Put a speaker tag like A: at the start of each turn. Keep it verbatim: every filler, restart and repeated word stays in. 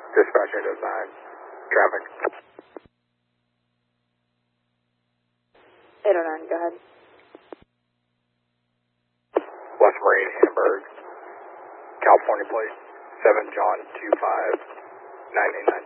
A: Dispatcher does nine. Traffic.
B: eight oh nine, go ahead.
A: West Marine, Hamburg. California plate. seven John two five nine eight nine.